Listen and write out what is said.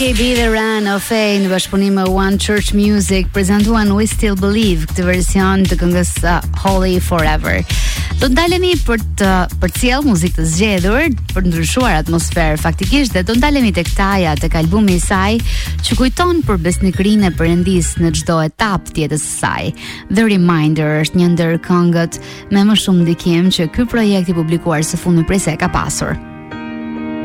Be the Run of Fame në bashkëpunim me One Church Music prezantuan We Still Believe, këtë version të këngës Holy Forever. Do të ndalemi për të përcjell muzikë të zgjedhur, për të ndryshuar atmosferë faktikisht, dhe do ndalemi tek Taja, tek albumi i saj, që kujton për besnikërinë e Perëndisë në çdo etapë të jetës së saj. The Reminder është një ndër këngët me më shumë ndikim që ky projekt i publikuar së fundmi prej se ka pasur.